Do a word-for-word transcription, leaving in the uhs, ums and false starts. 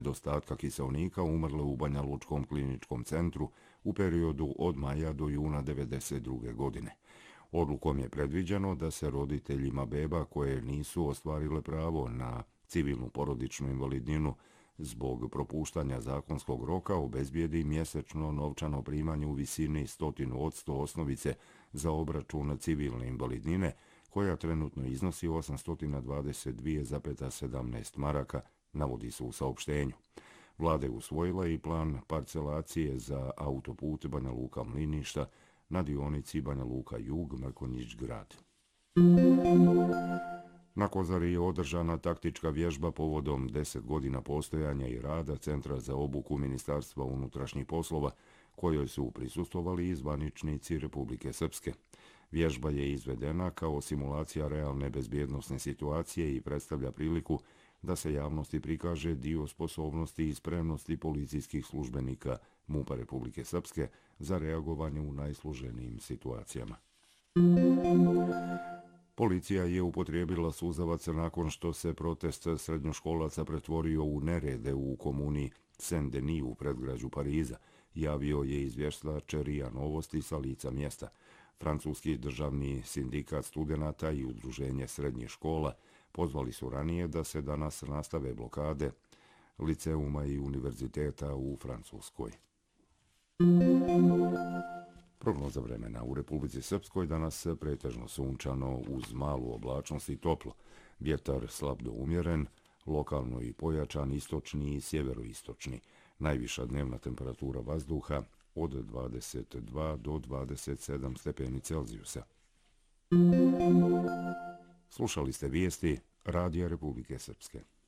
nedostatka kiseonika umrle u Banja Lučkom kliničkom centru u periodu od maja do juna devedeset druge. godine. Odlukom je predviđeno da se roditeljima beba koje nisu ostvarile pravo na civilnu porodičnu invalidninu zbog propuštanja zakonskog roka obezbijedi mjesečno novčano primanje u visini sto posto osnovice za obračun civilne invalidnine, koja trenutno iznosi osamsto dvadeset dvije zarez sedamnaest maraka, navodi se u saopštenju. Vlada je usvojila i plan parcelacije za autoput Banja Luka-Mliništa na dionici Banja Luka-Jug-Mrkonjić grad. Na Kozari je održana taktička vježba povodom deset godina postojanja i rada Centra za obuku Ministarstva unutrašnjih poslova, kojoj su prisustvovali i zvaničnici Republike Srpske. Vježba je izvedena kao simulacija realne bezbjednosne situacije i predstavlja priliku da se javnosti prikaže dio sposobnosti i spremnosti policijskih službenika MUP-a Republike Srpske za reagovanje u najsloženijim situacijama. Policija je upotrijebila suzavac nakon što se protest srednjoškolaca pretvorio u nerede u komuni Saint-Denis u predgrađu Pariza, javio je izvještač RIA Novosti sa lica mjesta. Francuski državni sindikat studenata i udruženje srednjih škola pozvali su ranije da se danas nastave blokade liceuma i univerziteta u Francuskoj. Prognoza vremena u Republici Srpskoj danas pretežno sunčano uz malu oblačnost i toplo. Vjetar slab do umjeren, lokalno i pojačan istočni i sjeveroistočni. Najviša dnevna temperatura vazduha od dvadeset dva do dvadeset sedam stepeni Celzijusa. Slušali ste vijesti Radija Republike Srpske.